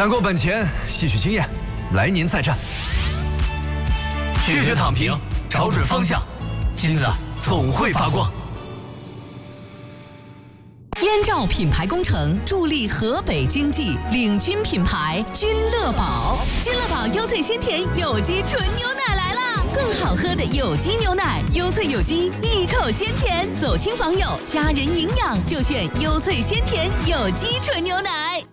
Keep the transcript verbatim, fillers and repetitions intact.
攒够本钱，吸取经验，来年再战。 拒绝躺平，找准方向，金子总会发光。 燕赵品牌工程助力河北经济，领军品牌君乐宝。君乐宝优萃鲜甜有机纯牛奶来啦！更好喝的有机牛奶，优萃有机，一口鲜甜，走亲访友，家人营养就选优萃鲜甜有机纯牛奶。